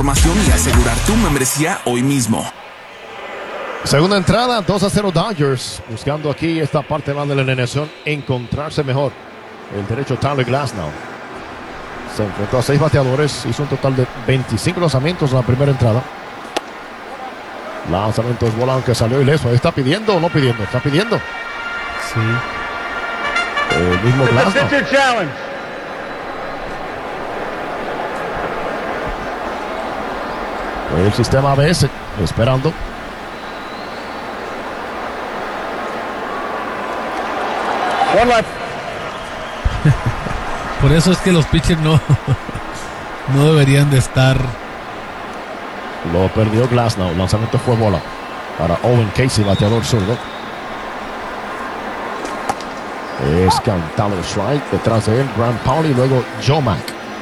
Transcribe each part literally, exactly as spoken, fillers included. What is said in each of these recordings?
información y asegurar tu membresía hoy mismo. Segunda entrada, dos a cero Dodgers. Buscando aquí esta parte más de la alineación encontrarse mejor. El derecho Tyler Glasnow. Se enfrentó a seis bateadores. Hizo un total de veinticinco lanzamientos en la primera entrada. Lanzamiento es bola, aunque salió ileso. ¿Está pidiendo o no pidiendo? Está pidiendo. Sí. El mismo Glasnow. El sistema A B S esperando. Por eso es que los pitchers no, no deberían de estar. Lo perdió Glasnow. Lanzamiento fue bola para Owen Casey, bateador zurdo. Es cantado el strike. Detrás de él, Grant Pauley. Luego Joe Mack.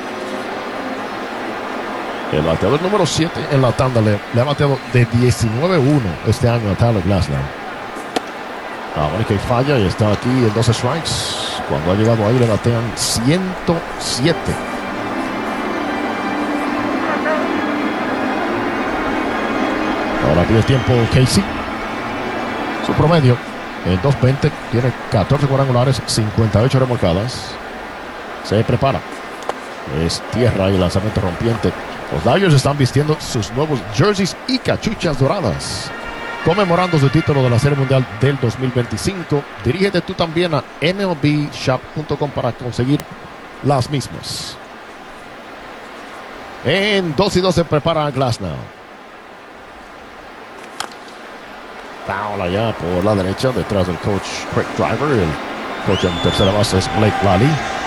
El bateador número siete en la tanda le, le ha bateado de diecinueve uno este año a Tyler Glasnow. Ahora que falla y está aquí en doce strikes. Cuando ha llegado ahí le batean ciento siete. Ahora pide tiempo Casey. Su promedio en dos veinte. Tiene catorce cuadrangulares, cincuenta y ocho remolcadas. Se prepara. Es tierra y lanzamiento rompiente. Los Dodgers están vistiendo sus nuevos jerseys y cachuchas doradas, conmemorando su título de la Serie Mundial del dos mil veinticinco. Dirígete tú también a M L B shop punto com para conseguir las mismas. En dos y dos se prepara Glasnow. Foul allá por la derecha, detrás del coach Craig Driver. El coach en tercera base es Blake Lally.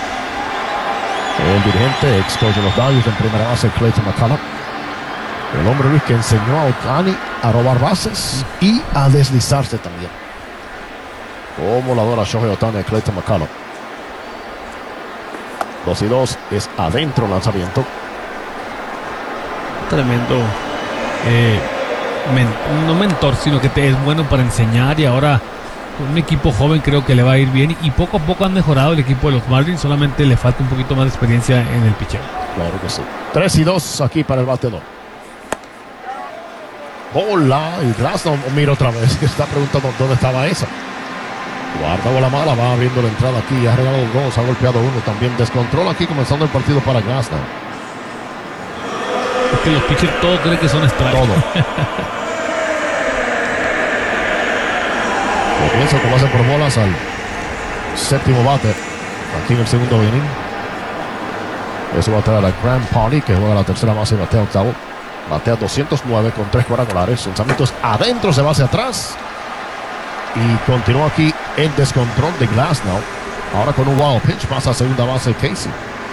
El dirigente, ex coach de los Dodgers en primera base, Clayton McCullough. El hombre Luis que enseñó a Ohtani a robar bases y a deslizarse también. Como la adora Shohei Ohtani a Clayton McCullough. dos y dos es adentro lanzamiento. Tremendo. Eh, men, no mentor, sino que te es bueno para enseñar. Y ahora con un equipo joven creo que le va a ir bien. Y poco a poco han mejorado el equipo de los Marlins. Solamente le falta un poquito más de experiencia en el pitcher. Claro que sí. tres y dos aquí para el bateador. Bola y Glasnow mira otra vez que está preguntando dónde estaba esa. Guarda bola mala, va abriendo la entrada aquí, ha regalado dos, ha golpeado uno, también descontrola aquí comenzando el partido para Glasnow. Es que los pitchers todos creen que son strikes. Todo. Comienza como hace por bolas al séptimo bate aquí en el segundo inning. Eso va a traer a Grant Pauley, que juega la tercera base y batea octavo. Batea doscientos nueve con tres cuadrangulares. Lanzamientos adentro, se va hacia atrás. Y continúa aquí el descontrol de Glasnow. Ahora con un wild pitch pasa a segunda base Casey.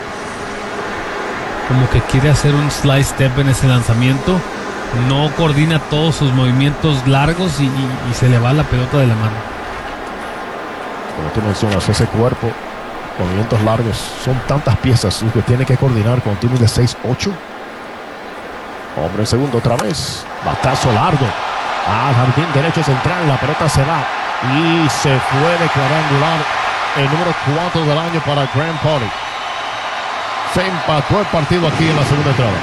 Como que quiere hacer un slide step en ese lanzamiento. No coordina todos sus movimientos largos y, y, y se le va la pelota de la mano. Como tú mencionas, ese cuerpo, movimientos largos, son tantas piezas que tiene que coordinar con tiene de seis ocho. Hombre, segundo otra vez. Batazo largo. Al jardín derecho central. La pelota se va. Y se fue de cuadrangular. El número cuatro del año para Grant Pauley. Se empató el partido aquí en la segunda entrada.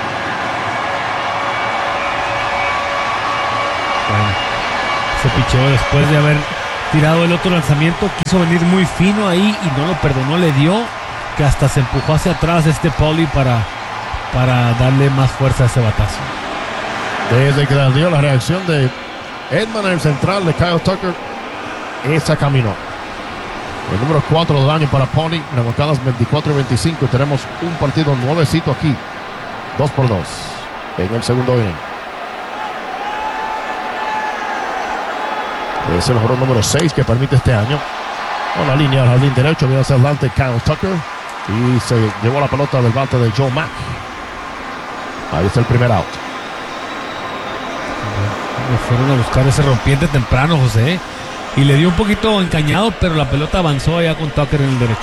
Bueno, ese picheo después de haber tirado el otro lanzamiento quiso venir muy fino ahí y no lo perdonó. Le dio que hasta se empujó hacia atrás este Pauley para... para darle más fuerza a ese batazo. Desde que le dio la reacción de Edman en el central de Kyle Tucker, esa caminó. El número cuatro del año para Pauley, remolcadas veinticuatro y veinticinco. Tenemos un partido nuevecito aquí, dos por dos en el segundo inning. Es el jugador número seis que permite este año. Con la línea al jardín derecho, viene hacia adelante Kyle Tucker y se llevó la pelota del bate de Joe Mack. Ahí está el primer out. Me fueron a buscar ese rompiente temprano, José. Y le dio un poquito encañado, pero la pelota avanzó allá con Tucker en el derecho.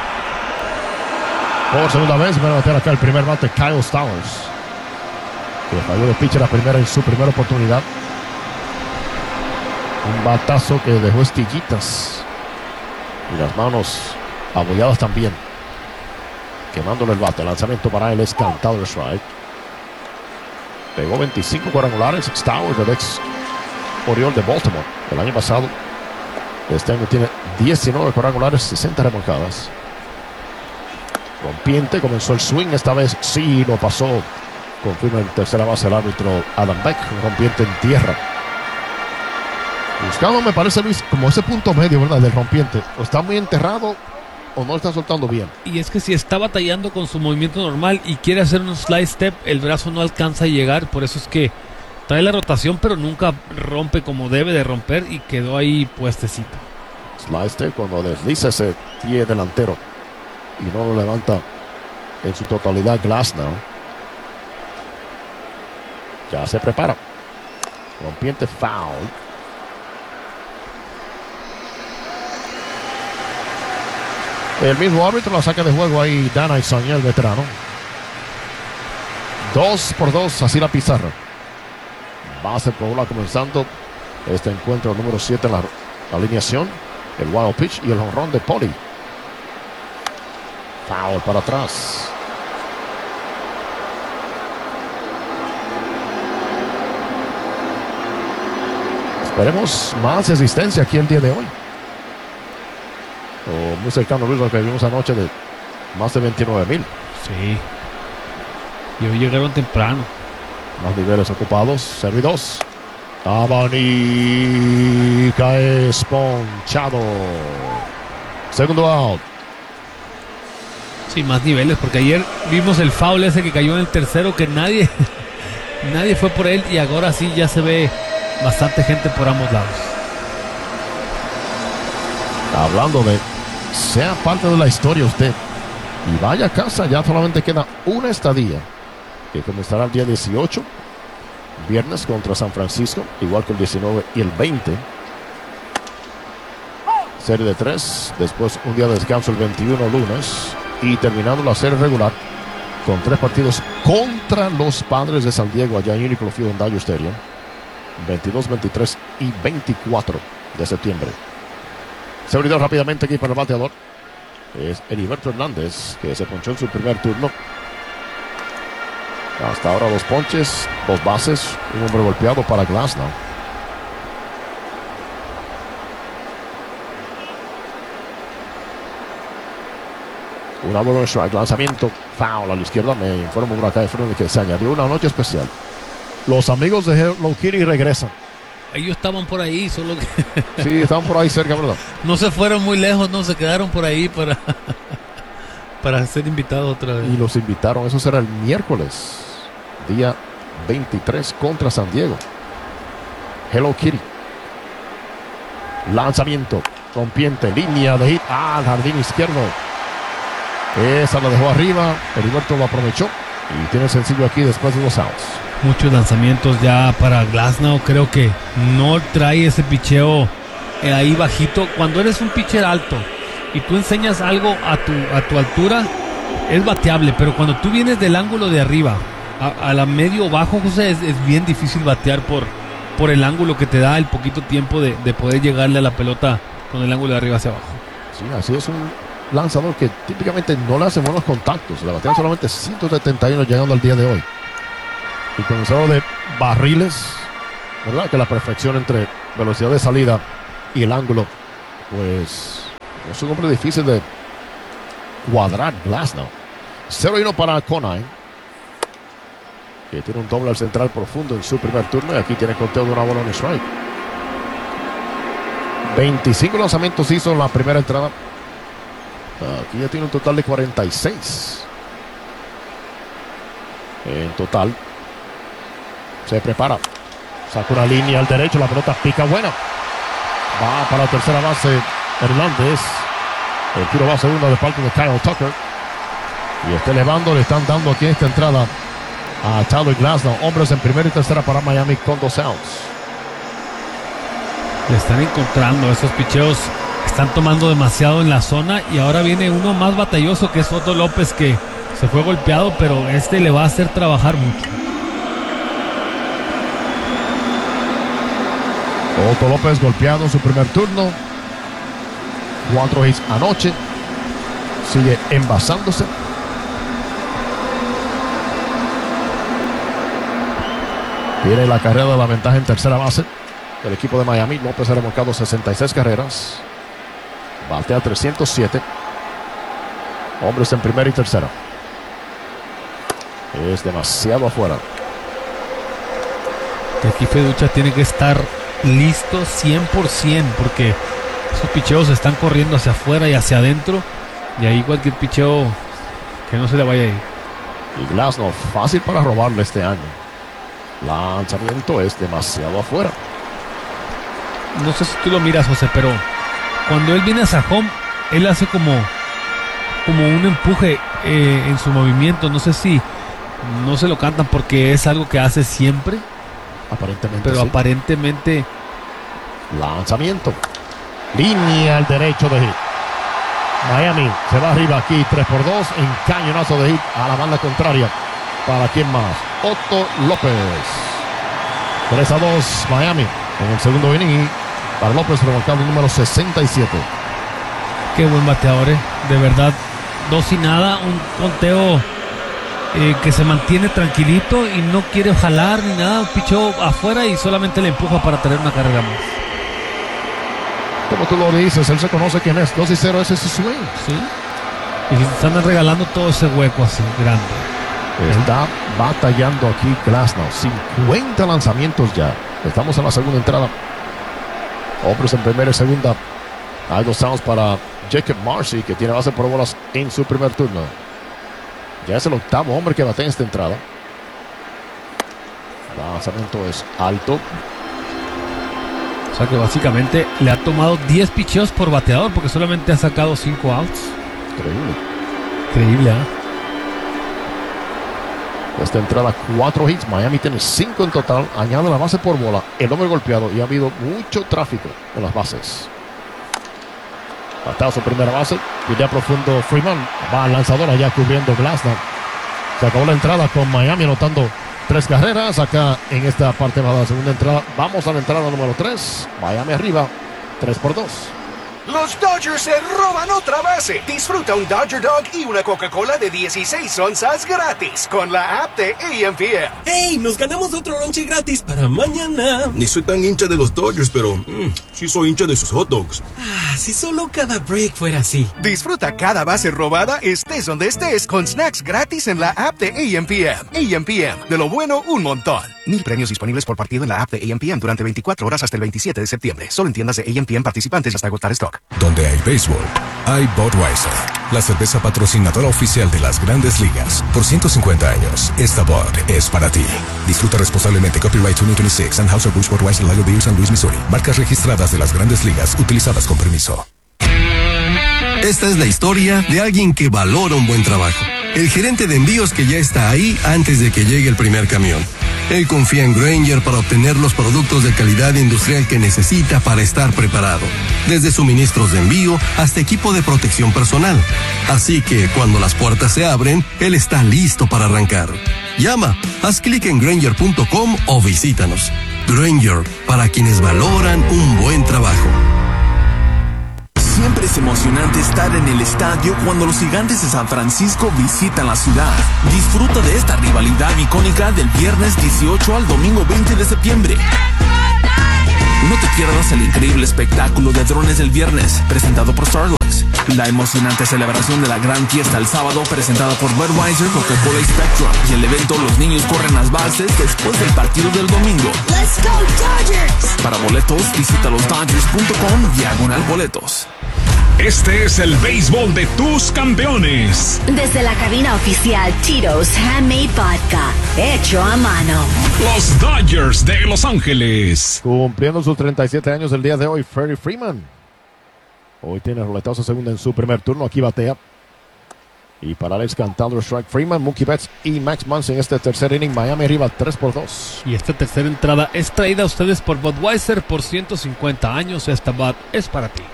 Por segunda vez va a bater acá el primer bate Kyle Stowers, que falló de pitcher la primera en su primera oportunidad. Un batazo que dejó estillitas y las manos abolladas también, quemándole el bate. Lanzamiento para él es cantado el strike. Pegó veinticinco cuadrangulares. Stowers, el ex Oriol de Baltimore, el año pasado. Este año tiene diecinueve cuadrangulares, sesenta remolcadas. Rompiente, comenzó el swing. Esta vez sí lo pasó. Confirma en tercera base el árbitro Adam Beck. Un rompiente en tierra. Buscando, me parece, Luis, como ese punto medio, ¿verdad? Del rompiente. O está muy enterrado o no está soltando bien. Y es que si está batallando con su movimiento normal y quiere hacer un slide step, el brazo no alcanza a llegar. Por eso es que trae la rotación, pero nunca rompe como debe de romper y quedó ahí puestecito. Slide step cuando desliza ese pie delantero y no lo levanta en su totalidad. Glasnow ya se prepara. Rompiente foul. El mismo árbitro la saca de juego ahí. Dana Isaña, el veterano. Dos por dos, así la pizarra. Base por bola comenzando este encuentro número siete en la alineación. El wild pitch y el jonrón de Poli. Foul para atrás. Esperemos más asistencia aquí el día de hoy. O muy cercano, Luis, lo que vimos anoche de más de veintinueve mil. Sí. Y hoy llegaron temprano. Más niveles ocupados. Servidos. Abanica es ponchado. Segundo out. Sí, más niveles, porque ayer vimos el foul ese que cayó en el tercero, que nadie, nadie fue por él, y ahora sí ya se ve bastante gente por ambos lados. Hablando de sea parte de la historia usted y vaya a casa, ya solamente queda una estadía que comenzará el día dieciocho, viernes contra San Francisco, igual que el diecinueve y el veinte. Serie de tres, después un día de descanso el veintiuno, lunes, y terminando la serie regular con tres partidos contra los Padres de San Diego allá en Uniqlo Field en Dodger Stadium, veintidós, veintitrés y veinticuatro de septiembre. Se abrió rápidamente aquí para el bateador. Es Heriberto Hernández, que se ponchó en su primer turno. Hasta ahora dos ponches, dos bases, un hombre golpeado para Glasnow. Una buena strike, lanzamiento, foul a la izquierda. Me informo por acá de frente que se añadió una noche especial. Los amigos de Hello Kitty regresan. Ellos estaban por ahí, solo que sí, estaban por ahí cerca, ¿verdad? No se fueron muy lejos, no, se quedaron por ahí para, para ser invitados otra vez. Y los invitaron, eso será el miércoles, día veintitrés contra San Diego. Hello Kitty. Lanzamiento, rompiente, línea de hit al jardín izquierdo. Esa la dejó arriba, Heriberto lo aprovechó y tiene el sencillo aquí después de dos outs. Muchos lanzamientos ya para Glasnow. Creo que no trae ese picheo eh, ahí bajito. Cuando eres un pitcher alto y tú enseñas algo a tu, a tu altura, es bateable. Pero cuando tú vienes del ángulo de arriba a, a la medio bajo, José, es, es bien difícil batear por, por el ángulo que te da el poquito tiempo de, de poder llegarle a la pelota con el ángulo de arriba hacia abajo. Sí, así es, un lanzador que típicamente no le hace buenos contactos. Le batean solamente ciento setenta y uno llegando al día de hoy. Y comenzado de barriles, ¿verdad? Que la perfección entre velocidad de salida y el ángulo, pues es un hombre difícil de cuadrar. Glasnow. cero y uno para Conine, que tiene un doble al central profundo en su primer turno. Y aquí tiene conteo de una bola en strike. veinticinco lanzamientos hizo en la primera entrada. Aquí ya tiene un total de cuarenta y seis. En total. Se prepara. Saca una línea al derecho. La pelota pica buena. Va para la tercera base Hernández. El tiro va a segunda de parte de Kyle Tucker. Y está elevando. Le están dando aquí en esta entrada a Tyler Glasnow. Hombres en primera y tercera para Miami con dos outs. Le están encontrando esos picheos. Están tomando demasiado en la zona. Y ahora viene uno más batalloso, que es Otto López, que se fue golpeado, pero este le va a hacer trabajar mucho. Otto López golpeado en su primer turno. Cuatro hits anoche. Sigue envasándose. Viene la carrera de la ventaja en tercera base del equipo de Miami. López ha remolcado sesenta y seis carreras. Batea trescientos siete. Hombres en primera y tercera. Es demasiado afuera. Aquí Feducha tiene que estar listo cien por ciento porque esos picheos están corriendo hacia afuera y hacia adentro. Y ahí cualquier picheo que no se le vaya a ir. Y Glasnow, fácil para robarle este año. Lanzamiento es demasiado afuera. No sé si tú lo miras, José, pero cuando él viene hacia home, él hace como, como un empuje eh, en su movimiento. No sé si no se lo cantan porque es algo que hace siempre. Aparentemente Pero sí. aparentemente. Lanzamiento. Línea al derecho de hit. Miami se va arriba aquí tres por dos en cañonazo de hit a la banda contraria. ¿Para quién más? Otto López. tres a dos Miami en el segundo inning. Y para López remolcando el número sesenta y siete. Qué buen bateador, eh. De verdad. Dos y nada. Un conteo eh, que se mantiene tranquilito y no quiere jalar ni nada. Pichó afuera y solamente le empuja para tener una carrera más. Como tú lo dices, él se conoce quién es. dos y cero, ese es su swing. Sí. Y se están regalando todo ese hueco así, grande. Está batallando aquí Glasnow. cincuenta lanzamientos ya. Estamos en la segunda entrada. Hombres en primera y segunda. Hay dos outs para Jacob Marcy, que tiene base por bolas en su primer turno. Ya es el octavo hombre que batea en esta entrada. El lanzamiento es alto. O sea que básicamente le ha tomado diez picheos por bateador porque solamente ha sacado cinco outs. Increíble. Increíble, ¿eh? Esta entrada, cuatro hits. Miami tiene cinco en total. Añade la base por bola. El hombre golpeado y ha habido mucho tráfico en las bases. Batazo primera base. Pide profundo Freeman. Va al lanzador allá cubriendo Glasnow. Se acabó la entrada con Miami anotando tres carreras. Acá en esta parte de la segunda entrada. Vamos a la entrada número tres. Miami arriba. tres por dos. Los Dodgers se roban otra base. Disfruta un Dodger Dog y una Coca-Cola de dieciséis onzas gratis con la app de A M P M. ¡Hey! Nos ganamos otro lonche gratis para mañana. Ni soy tan hincha de los Dodgers, pero mmm, sí soy hincha de sus hot dogs. Ah, si solo cada break fuera así. Disfruta cada base robada, estés donde estés, con snacks gratis en la app de A M P M. A M P M, de lo bueno, un montón. Mil premios disponibles por partido en la app de A M P M durante veinticuatro horas hasta el veintisiete de septiembre. Solo en tiendas de A M P M participantes hasta agotar stock. Donde hay béisbol, hay Budweiser, la cerveza patrocinadora oficial de las Grandes Ligas. Por ciento cincuenta años, esta Bud es para ti. Disfruta responsablemente. Copyright dos mil veintiséis, Anheuser-Busch Budweiser Lager Beer, San Luis, Missouri. Marcas registradas de las Grandes Ligas, utilizadas con permiso. Esta es la historia de alguien que valora un buen trabajo. El gerente de envíos que ya está ahí antes de que llegue el primer camión. Él confía en Grainger para obtener los productos de calidad industrial que necesita para estar preparado. Desde suministros de envío hasta equipo de protección personal. Así que cuando las puertas se abren, él está listo para arrancar. Llama, haz clic en Grainger punto com o visítanos. Grainger, para quienes valoran un buen trabajo. Siempre es emocionante estar en el estadio cuando los Gigantes de San Francisco visitan la ciudad. Disfruta de esta rivalidad icónica del viernes dieciocho al domingo veinte de septiembre. No te pierdas el increíble espectáculo de drones del viernes, presentado por Starlux. La emocionante celebración de la gran fiesta el sábado, presentada por Budweiser, Coca-Cola y Spectrum. Y el evento Los Niños Corren las Bases después del partido del domingo. ¡Let's go Dodgers! Para boletos, visita los dodgers punto com diagonal boletos. Este es el béisbol de tus campeones. Desde la cabina oficial Tito's Handmade Vodka, hecho a mano. Los Dodgers de Los Ángeles. Cumpliendo sus treinta y siete años el día de hoy, Freddie Freeman. Hoy tiene roletazo segunda en su primer turno. Aquí batea. Y para Alex Cantador, Strike Freeman, Mookie Betts y Max Muncy en este tercer inning. Miami arriba tres por dos. Y esta tercera entrada es traída a ustedes por Budweiser por ciento cincuenta años. Esta Bud es para ti.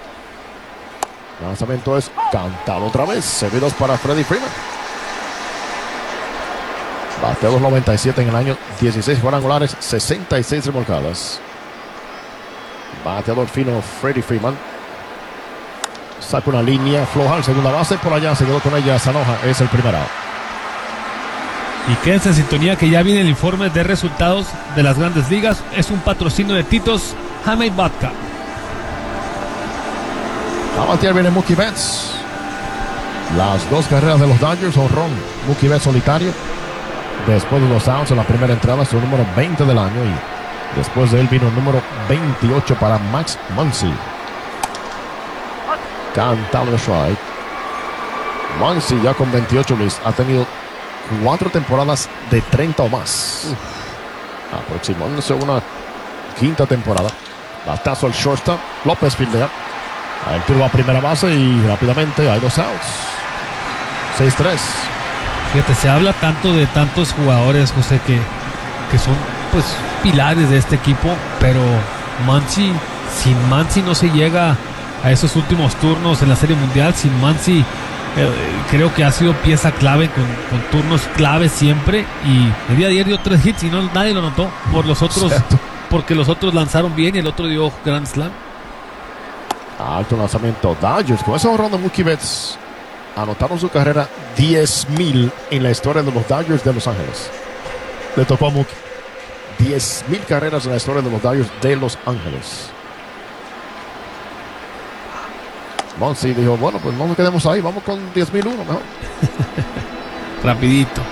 Lanzamiento es cantado otra vez. Servidos para Freddie Freeman. Bateó dos noventa y siete en el año. dieciséis cuadrangulares, sesenta y seis remolcadas. Bateador fino Freddie Freeman. Saca una línea floja en segunda base. Por allá se quedó con ella Sanoja. Es el primer out. Y quédense en sintonía que ya viene el informe de resultados de las grandes ligas. Es un patrocinio de Tito's Handmade Vodka. A batear viene Mookie Betts. Las dos carreras de los Dodgers, honrón. Mookie Betts solitario. Después de los outs en la primera entrada, su número veinte del año. Y después de él vino el número veintiocho para Max Muncy. Cantado strike. Muncy ya con veintiocho, Luis, ha tenido cuatro temporadas de treinta o más. Uf. Aproximándose una quinta temporada. Batazo al shortstop. López fildea. El tiro a primera base y rápidamente hay dos outs. seis tres. Fíjate, se habla tanto de tantos jugadores, José, que, que son pues pilares de este equipo, pero Muncy, sin Muncy no se llega a esos últimos turnos en la Serie Mundial. Sin Muncy eh, creo que ha sido pieza clave con, con turnos clave siempre, y el día de ayer dio tres hits y no, nadie lo notó por los otros, ¿cierto? Porque los otros lanzaron bien y el otro dio Grand Slam. Alto lanzamiento. Dodgers con ese honrón de Mookie Betts anotaron su carrera diez mil en la historia de los Dodgers de Los Ángeles. Le tocó a Mookie. diez mil carreras en la historia de los Dodgers de Los Ángeles. Muncy dijo, bueno, pues no nos quedemos ahí, vamos con diez mil uno mejor. Rapidito.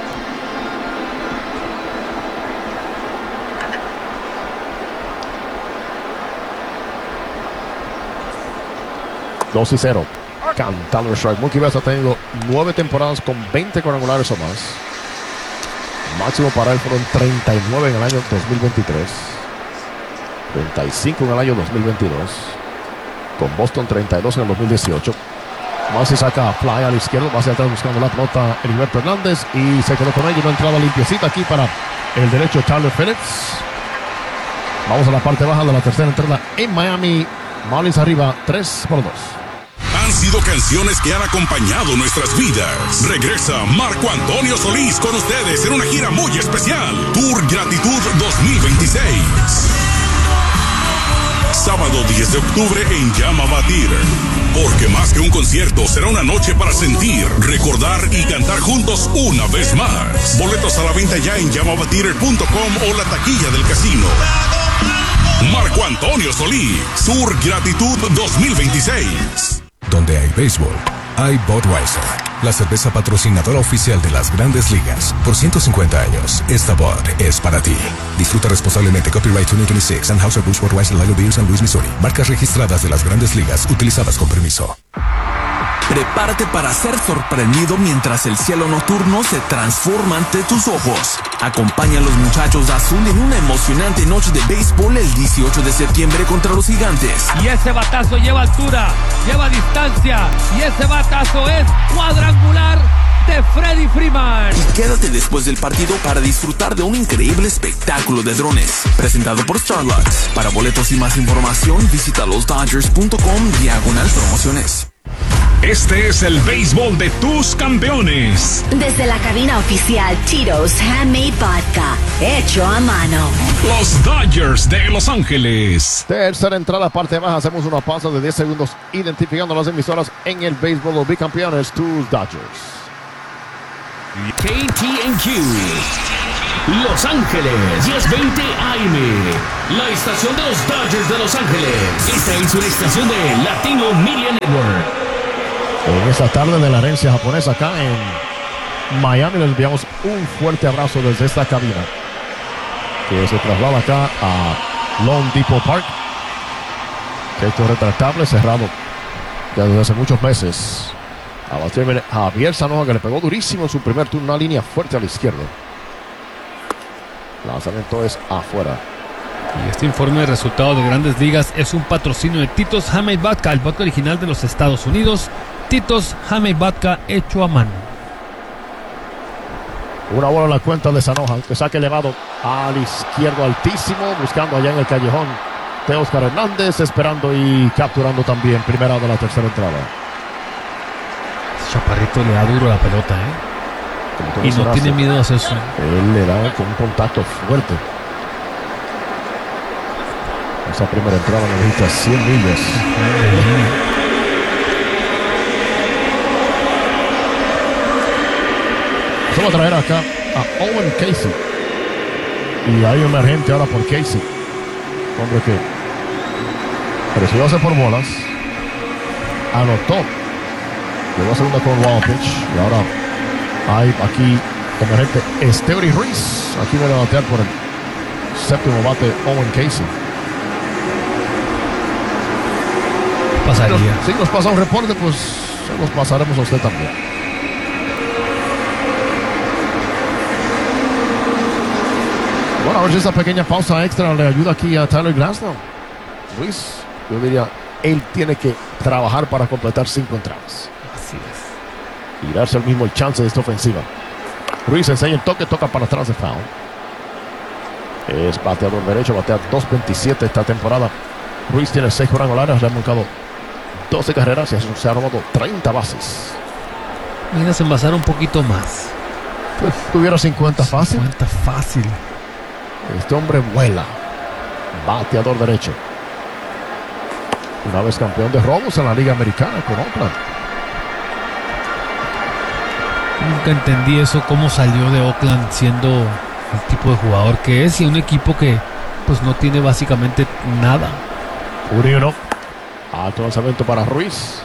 dos y cero. Cantado el strike. Mookie Betts ha tenido nueve temporadas con veinte cuadrangulares o más. Máximo para él fueron treinta y nueve en el año dos mil veintitrés. treinta y cinco en el año dos mil veintidós. Con Boston treinta y dos en el dos mil dieciocho. Muncy saca a fly a la izquierda. Va hacia atrás buscando la pelota Heriberto Hernández. Y se quedó con ella. Una entrada limpiecita aquí para el derecho Tyler Phillips. Vamos a la parte baja de la tercera entrada en Miami. Marlins arriba tres por dos. Han sido canciones que han acompañado nuestras vidas. Regresa Marco Antonio Solís con ustedes en una gira muy especial. Tour Gratitud dos mil veintiséis. Sábado diez de octubre en Llama Batir. Porque más que un concierto, será una noche para sentir, recordar y cantar juntos una vez más. Boletos a la venta ya en llama batir punto com o la taquilla del casino. Marco Antonio Solís, Tour Gratitud dos mil veintiséis. Donde hay béisbol, hay Budweiser, la cerveza patrocinadora oficial de las grandes ligas. Por ciento cincuenta años, esta Bud es para ti. Disfruta responsablemente. Copyright dos mil veintiséis, Anheuser-Busch Budweiser, Lager Beer, San Luis, Missouri. Marcas registradas de las grandes ligas, utilizadas con permiso. Prepárate para ser sorprendido mientras el cielo nocturno se transforma ante tus ojos. Acompaña a los muchachos de azul en una emocionante noche de béisbol el dieciocho de septiembre contra los Gigantes. Y ese batazo lleva altura, lleva distancia, y ese batazo es cuadrangular de Freddie Freeman. Y quédate después del partido para disfrutar de un increíble espectáculo de drones presentado por Starlux. Para boletos y más información visita los dodgers punto com diagonal promociones. Este es el béisbol de tus campeones. Desde la cabina oficial Tito's Handmade Vodka, hecho a mano. Los Dodgers de Los Ángeles. Tercera entrada, parte baja. Hacemos una pausa de diez segundos identificando las emisoras en el béisbol. Los bicampeones, tus Dodgers. K T N Q Los Ángeles, diez veinte A M, la estación de los Dodgers de Los Ángeles. Esta es una estación de Latino Media Network. En esta tarde de la herencia japonesa acá en Miami les enviamos un fuerte abrazo desde esta cabina que se traslada acá a Lone Depot Park. Techo retractable cerrado ya desde hace muchos meses. A batir Javier Sanoja, que le pegó durísimo en su primer turno, una línea fuerte a la izquierda. Lanzamiento es afuera. Y este informe de resultados de Grandes Ligas es un patrocinio de Tito's Handmade Vodka, el vodka original de los Estados Unidos. Tito's Handmade Vodka, hecho a mano. Una bola en la cuenta de Sanoja, que saque elevado al izquierdo altísimo, buscando allá en el callejón de Oscar Hernández, esperando y capturando también. Primera de la tercera entrada. Chaparrito le da duro la pelota, ¿eh? Y no tiene miedo a hacer eso. Él le da con un contacto fuerte. Esa primera entrada necesita cien millas. voy a traer acá a Owen Casey. Y hay un emergente ahora por Casey. Hombre que recibió hace por bolas. Anotó. Llegó a segunda con wild pitch. Y ahora hay aquí emergente Esteury Ruiz. Aquí viene a batear por el séptimo bate Owen Casey. Pasaría. Si nos, si nos pasa un reporte, pues se los pasaremos a usted también. Bueno, a ver si esa pequeña pausa extra le ayuda aquí a Tyler Glasnow. Luis, yo diría, él tiene que trabajar para completar cinco entradas. Así es. Y darse el mismo el chance de esta ofensiva. Ruiz enseña el toque, toca para atrás de foul. Es bateador derecho, batea dos veintisiete esta temporada. Ruiz tiene seis cuadrangulares, le ha marcado doce carreras y se ha robado treinta bases. Mira, se envasara un poquito más. Pues tuviera cincuenta fácil. cincuenta fácil. Este hombre vuela. Bateador derecho. Una vez campeón de robos en la Liga Americana con Oakland. Nunca entendí eso, cómo salió de Oakland siendo el tipo de jugador que es y un equipo que pues no tiene básicamente nada. Uriano. Alto lanzamiento para Ruiz.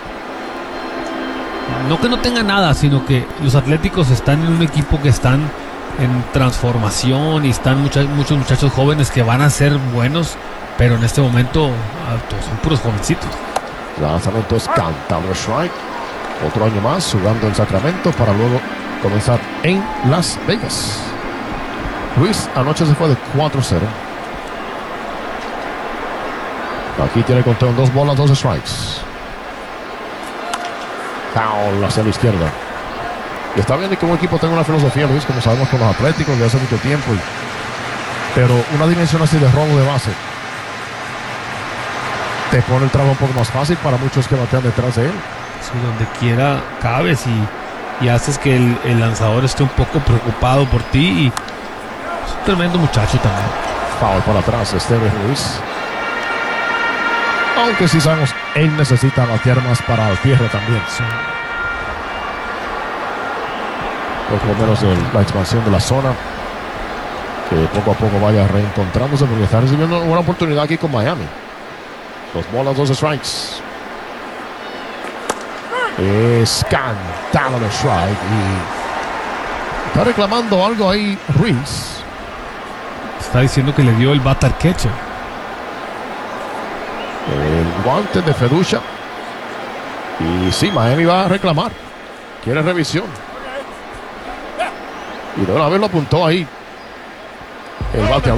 No que no tenga nada, sino que los Atléticos están en un equipo que están en transformación y están muchos, muchos muchachos jóvenes que van a ser buenos, pero en este momento ah, son puros jovencitos. El lanzamiento es cantado strike. Otro año más jugando en Sacramento para luego comenzar en Las Vegas. Ruiz anoche se fue de cuatro cero. Aquí tiene conteo en dos bolas, dos strikes. Foul hacia la izquierda. Y está bien que un equipo tenga una filosofía, Luis, como sabemos con los Atléticos de hace mucho tiempo. Y, pero una dimensión así de robo de base te pone el trabajo un poco más fácil para muchos que batean detrás de él. Sí, donde quiera cabes y, y haces que el, el lanzador esté un poco preocupado por ti. Y es un tremendo muchacho también. Foul por atrás, Esteury Ruiz. Aunque sí sabemos, él necesita batear más para el tierra también. Sí. Por lo menos el, la expansión de la zona, que poco a poco vaya reencontrándose, porque está recibiendo una oportunidad aquí con Miami. Dos bolas, dos strikes. Es cantado el strike y está reclamando algo ahí Ruiz. Está diciendo que le dio el batter catcher. El guante de Feducha. Y sí, Miami va a reclamar. Quiere revisión. Y de una vez lo apuntó ahí el bateador.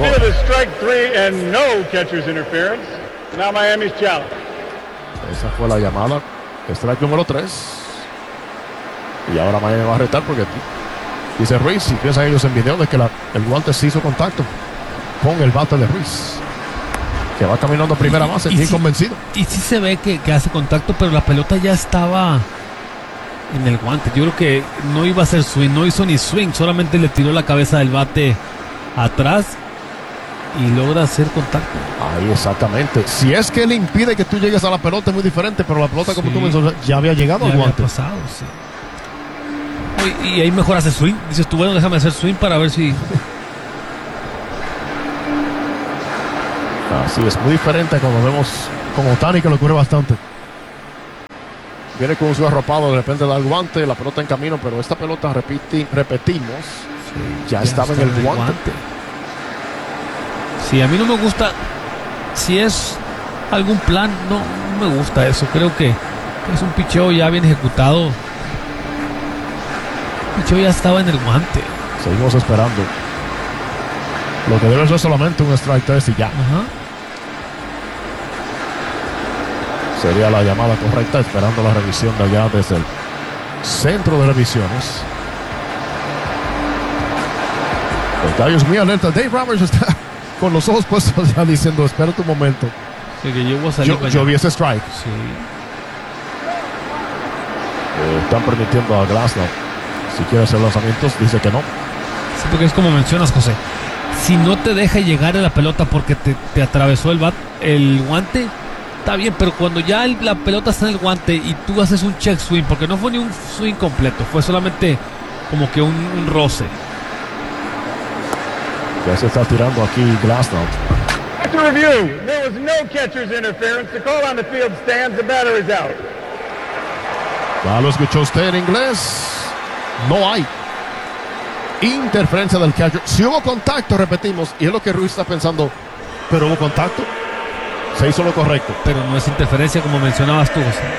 Esa fue la llamada. Strike número tres. Y ahora Miami va a retar porque dice Ruiz, si piensan ellos en video de que la, el guante se hizo contacto con el bate de Ruiz, que va caminando a primera y, base, y bien sí, convencido. Y sí se ve que, que hace contacto, pero la pelota ya estaba en el guante. Yo creo que no iba a hacer swing, no hizo ni swing, solamente le tiró la cabeza del bate atrás y logra hacer contacto. Ahí exactamente. Si es que él impide que tú llegues a la pelota es muy diferente, pero la pelota, como sí, tú mencionas, ya había llegado ya al guante. Había pasado, sí. Y, y ahí mejor hace swing. Dices tú, bueno, déjame hacer swing para ver si... Así es, muy diferente cuando vemos con Ohtani, que le ocurre bastante. Viene con su arropado, de repente da el guante, la pelota en camino, pero esta pelota, repiti, repetimos, sí, ya, ya estaba en el, el guante. guante. Sí, a mí no me gusta, si es algún plan, no, no me gusta eso. Creo que es un picheo ya bien ejecutado. El picheo ya estaba en el guante. Seguimos esperando. Lo que debe ser solamente un strike tres y ya. Ajá. Sería la llamada correcta, esperando la revisión de allá desde el centro de revisiones. Detalles muy alerta. Dave Roberts está con los ojos puestos ya diciendo, espera tu momento. Sí, que yo, voy a salir yo, yo vi ese strike. Sí. Eh, están permitiendo a Glasnow, si quiere hacer lanzamientos, dice que no. Sí, porque es como mencionas, José. Si no te deja llegar a la pelota porque te, te atravesó el bat, el guante, está bien, pero cuando ya el, la pelota está en el guante y tú haces un check swing, porque no fue ni un swing completo, fue solamente como que un, un roce. Ya se está tirando aquí Glasnow. After review, there was no catcher's interference. The call on the field stands. The batter is out. Ya lo escuchó usted en inglés. No hay interferencia del catcher. Si hubo contacto, repetimos, y es lo que Ruiz está pensando, pero hubo contacto. Se hizo lo correcto. Pero no es interferencia como mencionabas tú, José.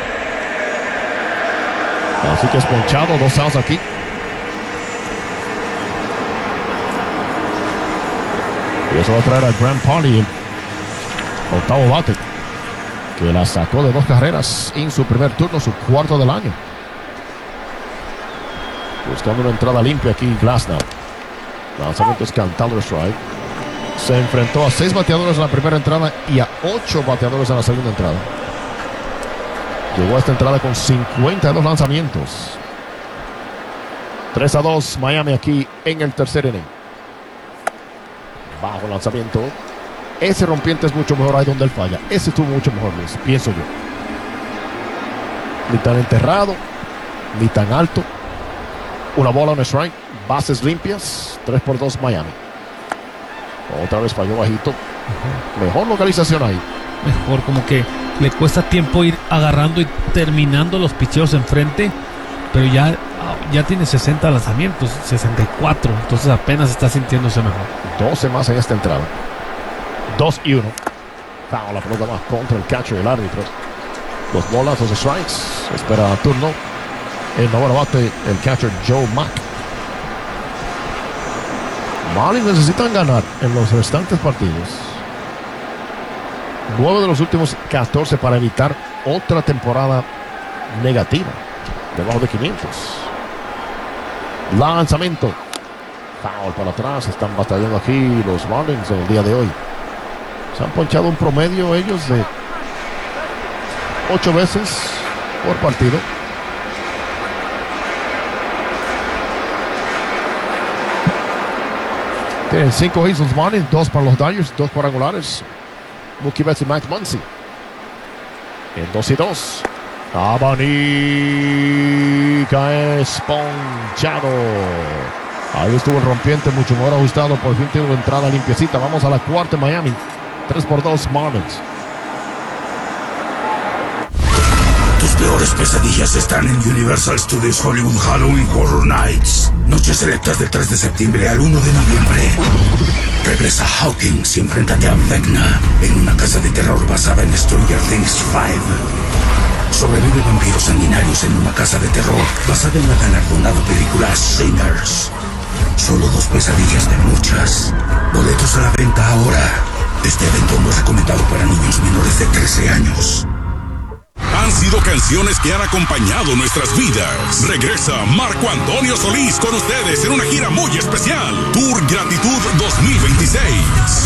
Así que es ponchado, dos outs aquí. Y eso va a traer a Grant Pauley, el octavo bate, que la sacó de dos carreras en su primer turno, su cuarto del año. Buscando una entrada limpia aquí Glasnow. Lanzamiento es cantado de strike. Se enfrentó a seis bateadores en la primera entrada y a ocho bateadores en la segunda entrada. Llegó a esta entrada con cincuenta y dos lanzamientos. tres a dos Miami aquí en el tercer inning. Bajo lanzamiento. Ese rompiente es mucho mejor ahí donde él falla. Ese estuvo mucho mejor, Luis, pienso yo. Ni tan enterrado, ni tan alto. Una bola, un strike. Bases limpias. tres por dos Miami. Otra vez falló bajito. Mejor localización ahí. Mejor, como que le cuesta tiempo ir agarrando y terminando los picheos enfrente. Pero ya, ya tiene sesenta lanzamientos, sesenta y cuatro. Entonces apenas está sintiéndose mejor. doce más en esta entrada. dos y uno. Foul, la pelota más contra el catcher y el árbitro. Dos bolas, dos strikes. Espera turno. El noveno bate, el catcher Joe Mack. Marlins necesitan ganar en los restantes partidos. nueve de los últimos catorce para evitar otra temporada negativa. Debajo de quinientos. Lanzamiento. Foul para atrás. Están batallando aquí los Marlins en el día de hoy. Se han ponchado un promedio ellos de ocho veces por partido. Tienen cinco hits los Marlins, dos para los Dodgers, dos cuadrangulares. Mookie Betts y Max Muncy. En dos y dos. Abanica es ponchado. Ahí estuvo el rompiente, mucho mejor ajustado. Por fin tiene una entrada limpiecita. Vamos a la cuarta en Miami. tres por dos Marlins. Tus peores pesadillas están en Universal Studios Hollywood Halloween Horror Nights. Noches selectas del tres de septiembre al uno de noviembre. Regresa Hawkins y enfréntate a Vecna en una casa de terror basada en Stranger Things cinco. Sobrevive vampiros sanguinarios en una casa de terror basada en la galardonada película Sinners. Solo dos pesadillas de muchas. Boletos a la venta ahora. Este evento no es recomendado para niños menores de trece años. Han sido canciones que han acompañado nuestras vidas. Regresa Marco Antonio Solís con ustedes en una gira muy especial. Tour Gratitud dos mil veintiséis.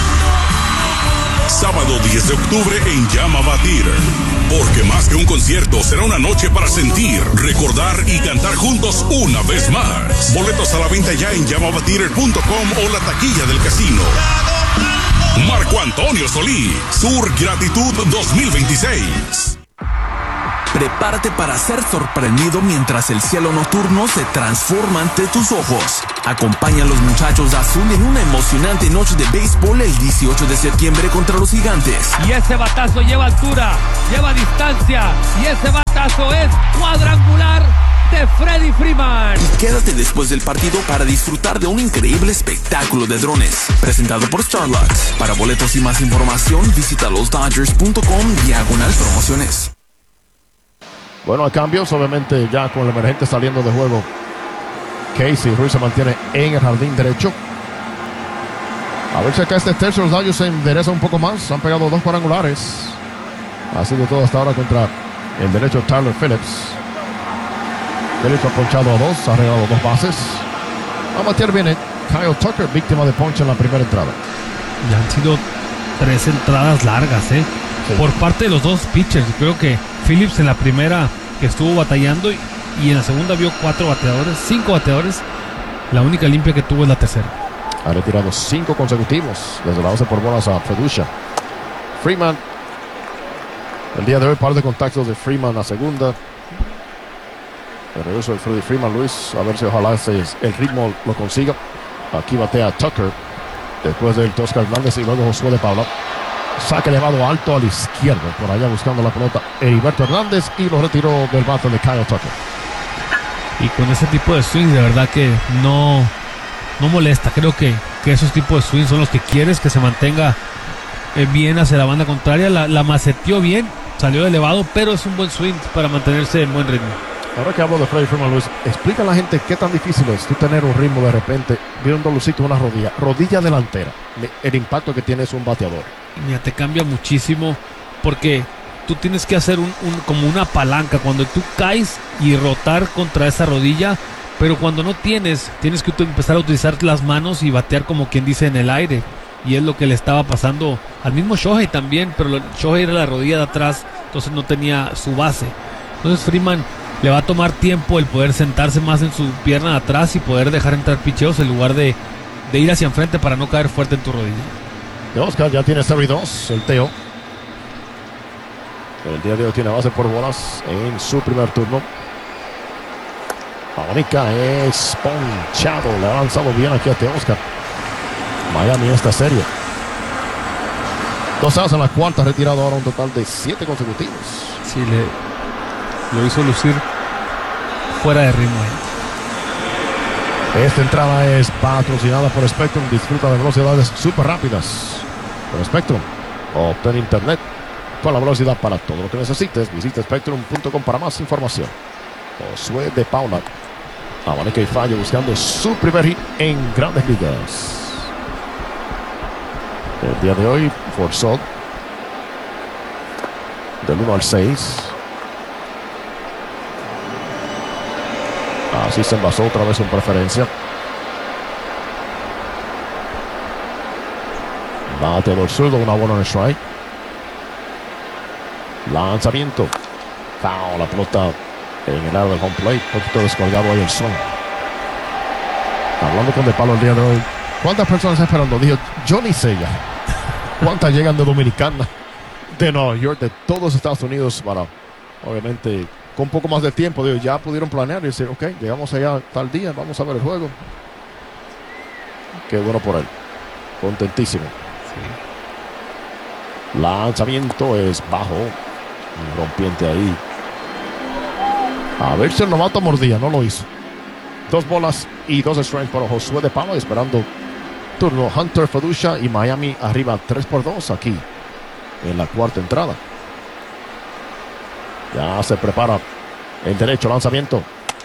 Sábado diez de octubre en Llama Batir. Porque más que un concierto, será una noche para sentir, recordar y cantar juntos una vez más. Boletos a la venta ya en llama batir punto com o la taquilla del casino. Marco Antonio Solís, Tour Gratitud dos mil veintiséis. Prepárate para ser sorprendido mientras el cielo nocturno se transforma ante tus ojos. Acompaña a los muchachos de azul en una emocionante noche de béisbol el dieciocho de septiembre contra los Gigantes. Y ese batazo lleva altura, lleva distancia, y ese batazo es cuadrangular de Freddie Freeman. Y quédate después del partido para disfrutar de un increíble espectáculo de drones presentado por Starlux. Para boletos y más información visita los dodgers punto com diagonal promociones. Bueno, a cambios, obviamente ya con el emergente saliendo de juego, Casey Ruiz se mantiene en el jardín derecho. A ver si acá este tercio los Dodgers se endereza un poco más. Han pegado dos cuadrangulares. Ha sido todo hasta ahora contra el derecho Tyler Phillips. Phillips ha ponchado a dos, ha regalado dos bases. A batear viene Kyle Tucker, víctima de ponche en la primera entrada. Ya han sido tres entradas largas, ¿eh? Sí. Por parte de los dos pitchers. Creo que Phillips en la primera que estuvo batallando y, y en la segunda vio cuatro bateadores, cinco bateadores. La única limpia que tuvo es la tercera. Ha retirado cinco consecutivos desde la base por bolas a Feducia. Freeman. El día de hoy, par de contactos de Freeman a segunda. El regreso de Freddie Freeman, Luis. A ver si ojalá ese, el ritmo lo consiga. Aquí batea Tucker. Después del Oscar Hernández y luego Josué de Paula. Saque elevado alto a la izquierda. Por allá buscando la pelota Heriberto Hernández. Y lo retiró del bate de Kyle Tucker. Y con ese tipo de swings, de verdad que no, no molesta. Creo que, que esos tipos de swings son los que quieres, que se mantenga eh, bien hacia la banda contraria. La, la maceteó bien, salió elevado, pero es un buen swing para mantenerse en buen ritmo. Ahora que hablo de Freddie Freeman, Luis, explica a la gente qué tan difícil es tú tener un ritmo de repente viendo Lucito una rodilla, rodilla delantera. El impacto que tiene es un bateador. Mira, te cambia muchísimo porque tú tienes que hacer un, un, como una palanca cuando tú caes y rotar contra esa rodilla, pero cuando no tienes, tienes que empezar a utilizar las manos y batear como quien dice en el aire. Y es lo que le estaba pasando al mismo Shohei también, pero Shohei era la rodilla de atrás, entonces no tenía su base. Entonces Freeman le va a tomar tiempo el poder sentarse más en su pierna de atrás y poder dejar entrar picheos en lugar de, de ir hacia enfrente para no caer fuerte en tu rodilla. De Oscar ya tiene cero y dos, el Teo. El día de hoy tiene base por bolas en su primer turno. Abanica es ponchado, le ha lanzado bien aquí a Teo Oscar. Miami esta serie. Dos outs en la cuarta, retirado ahora un total de siete consecutivos. Sí, le lo hizo lucir fuera de ritmo. Esta entrada es patrocinada por Spectrum. Disfruta de velocidades súper rápidas. Por Spectrum, obtén internet con la velocidad para todo lo que necesites. Visita spectrum punto com para más información. Josué de Paula. Abanica y falla buscando su primer hit en Grandes Ligas. El día de hoy forzó del uno al seis. Así se envasó otra vez en preferencia. Bateador zurdo, una bola en el strike. Lanzamiento. Foul, la pelota en el área del home plate. Un poquito descolgado ahí el swing. Hablando con De Palo el día de hoy. ¿Cuántas personas están esperando? Dijo, yo ni sé ya. ¿Cuántas llegan de Dominicana, de Nueva York, de todos Estados Unidos para, obviamente, con un poco más de tiempo? Digo, ya pudieron planear y decir, ok, llegamos allá tal día, vamos a ver el juego. Qué bueno por él. Contentísimo. Sí. Lanzamiento es bajo. Un rompiente ahí. A ver si el novato mordía, no lo hizo. Dos bolas y dos strikes para Josué de Paula, esperando turno Hunter Feducia y Miami arriba tres por dos aquí en la cuarta entrada. Ya se prepara el derecho, lanzamiento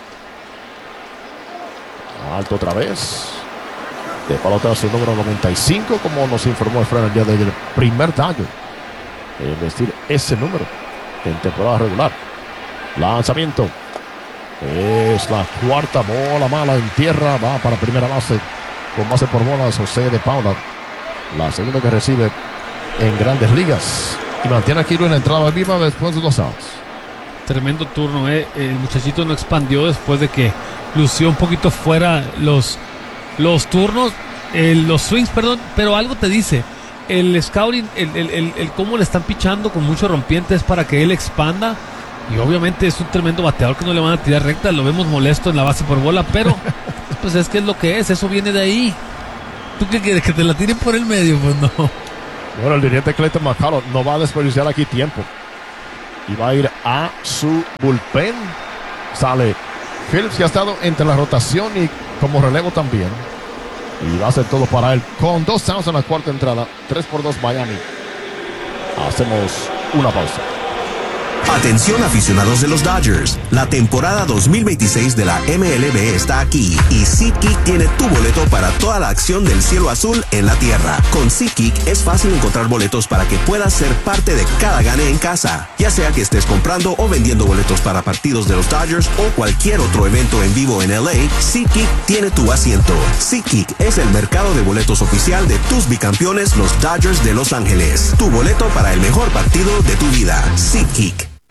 alto otra vez. De pelota su número noventa y cinco, como nos informó Efraín el día de ayer, el primer daño en vestir ese número en temporada regular. Lanzamiento es la cuarta bola mala en tierra, va para primera base con base por bolas José de Paula, la segunda que recibe en Grandes Ligas, y mantiene aquí en la entrada viva después de dos outs. Tremendo turno, eh. El muchachito no expandió después de que lució un poquito fuera los, los turnos, eh, los swings, perdón, pero algo te dice, el scouting, el, el, el, el cómo le están pichando con mucho rompiente es para que él expanda, y obviamente es un tremendo bateador que no le van a tirar recta, lo vemos molesto en la base por bola, pero pues es que es lo que es, eso viene de ahí. ¿Tú qué quieres? ¿Que te la tiren por el medio? Pues no. Bueno, el dirigente Clayton McCullough no va a desperdiciar aquí tiempo y va a ir a su bullpen. Sale Phillips, que ha estado entre la rotación y como relevo también, y va a hacer todo para él con dos outs en la cuarta entrada. Tres por dos Miami. Hacemos una pausa. Atención aficionados de los Dodgers, la temporada dos mil veintiséis de la M L B está aquí y SeatGeek tiene tu boleto para toda la acción del cielo azul en la tierra. Con SeatGeek es fácil encontrar boletos para que puedas ser parte de cada gane en casa, ya sea que estés comprando o vendiendo boletos para partidos de los Dodgers o cualquier otro evento en vivo en L A. SeatGeek tiene tu asiento. SeatGeek es el mercado de boletos oficial de tus bicampeones, los Dodgers de Los Ángeles. Tu boleto para el mejor partido de tu vida. SeatGeek.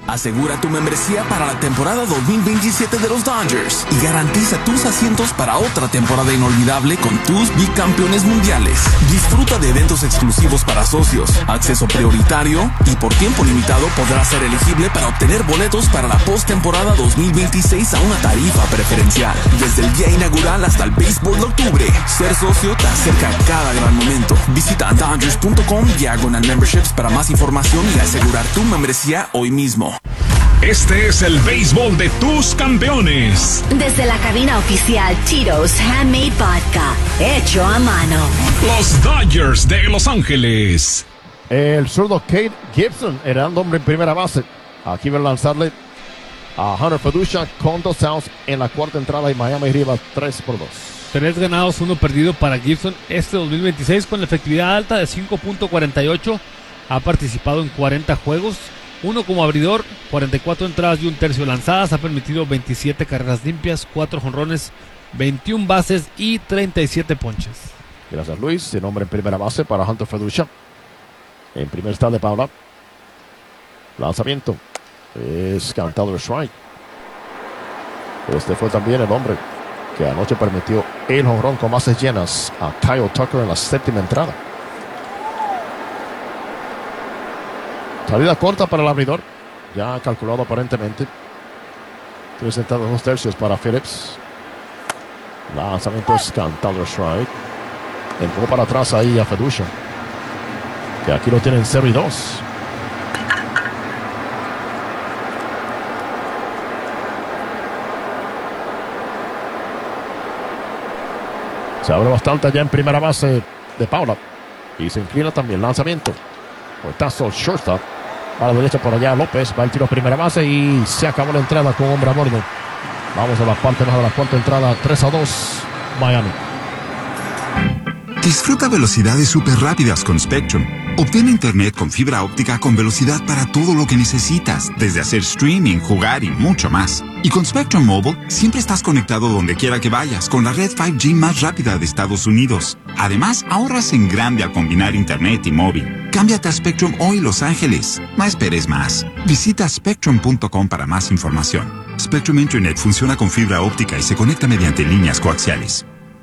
Asegura tu membresía para la temporada dos mil veintisiete de los Dodgers y garantiza tus asientos para otra temporada inolvidable con tus bicampeones mundiales. Disfruta de eventos exclusivos para socios, acceso prioritario y por tiempo limitado podrás ser elegible para obtener boletos para la postemporada dos mil veintiséis a una tarifa preferencial. Desde el día inaugural hasta el béisbol de octubre, ser socio te acerca a cada gran momento. Visita Dodgers punto com diagonal memberships para más información y asegurar tu membresía hoy mismo. Este es el béisbol de tus campeones. Desde la cabina oficial Tito's Handmade Vodka, hecho a mano. Los Dodgers de Los Ángeles. El zurdo Kate Gibson era el hombre en primera base. Aquí va a lanzarle a Hunter Feducia con dos outs en la cuarta entrada y Miami arriba tres por dos. Tres ganados, uno perdido para Gibson este dos mil veintiséis con la efectividad alta de cinco punto cuarenta y ocho. Ha participado en cuarenta juegos. Uno como abridor, cuarenta y cuatro entradas y un tercio lanzadas. Ha permitido veintisiete carreras limpias, cuatro jonrones, veintiuna bases y treinta y siete ponches. Gracias, Luis. El hombre en primera base para Hunter Feducia. En primer stand de Paula. Lanzamiento. Es cantado el strike. Este fue también el hombre que anoche permitió el jonrón con bases llenas a Kyle Tucker en la séptima entrada. Salida corta para el abridor. Ya calculado aparentemente. Tres entradas, dos tercios para Phillips. Lanzamiento es cantado el strike. Empujó para atrás ahí a Feducia, que aquí lo tienen cero y dos. Se abre bastante allá en primera base de Paula. Y se inclina también. Lanzamiento. Portazo shortstop. A la derecha por allá López. Va el tiro a primera base y se acabó la entrada con hombre a bordo. Vamos a la parte baja de la cuarta entrada. tres a dos. Miami. Disfruta velocidades súper rápidas con Spectrum. Obtén internet con fibra óptica con velocidad para todo lo que necesitas, desde hacer streaming, jugar y mucho más. Y con Spectrum Mobile, siempre estás conectado donde quiera que vayas con la red cinco G más rápida de Estados Unidos. Además, ahorras en grande al combinar internet y móvil. Cámbiate a Spectrum hoy, Los Ángeles. No esperes más. Visita Spectrum punto com para más información. Spectrum Internet funciona con fibra óptica y se conecta mediante líneas coaxiales.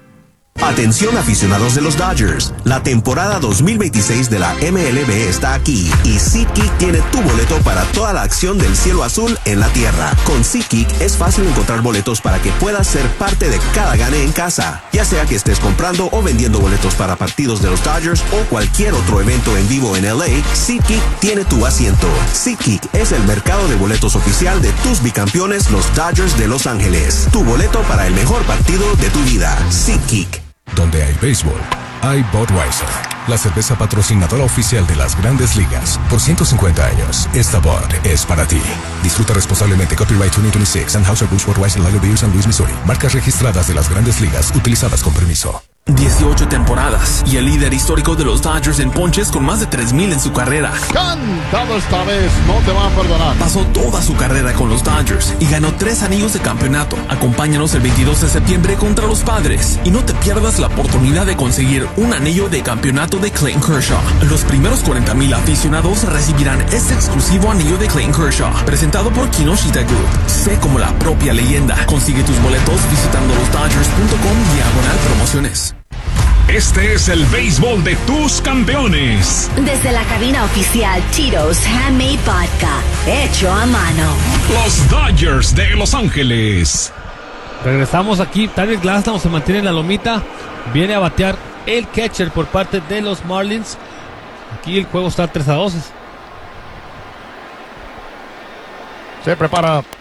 Atención aficionados de los Dodgers, la temporada dos mil veintiséis de la M L B está aquí y SeatGeek tiene tu boleto para toda la acción del cielo azul en la tierra. Con SeatGeek es fácil encontrar boletos para que puedas ser parte de cada gane en casa, ya sea que estés comprando o vendiendo boletos para partidos de los Dodgers o cualquier otro evento en vivo en L A. SeatGeek tiene tu asiento. SeatGeek es el mercado de boletos oficial de tus bicampeones, los Dodgers de Los Ángeles. Tu boleto para el mejor partido de tu vida. SeatGeek. Donde hay béisbol, hay Budweiser, la cerveza patrocinadora oficial de las Grandes Ligas. Por ciento cincuenta años, esta Bud es para ti. Disfruta responsablemente. Copyright dos mil veintiséis, Anheuser-Busch Budweiser Lager Beer, San Luis, Missouri. Marcas registradas de las Grandes Ligas, utilizadas con permiso. dieciocho temporadas y el líder histórico de los Dodgers en ponches con más de tres mil en su carrera. Cantado esta vez, no te van a perdonar. Pasó toda su carrera con los Dodgers y ganó tres anillos de campeonato. Acompáñanos el veintidós de septiembre contra los Padres y no te pierdas la oportunidad de conseguir un anillo de campeonato de Clayton Kershaw. Los primeros cuarenta mil aficionados recibirán este exclusivo anillo de Clayton Kershaw, presentado por Kinoshita Group. Sé como la propia leyenda. Consigue tus boletos visitando los Dodgers punto com diagonal promociones. Este es el béisbol de tus campeones. Desde la cabina oficial Tito's Handmade Vodka, hecho a mano. Los Dodgers de Los Ángeles. Regresamos aquí. Tyler Glasnow se mantiene en la lomita. Viene a batear el catcher por parte de los Marlins. Aquí el juego está tres a dos. Se prepara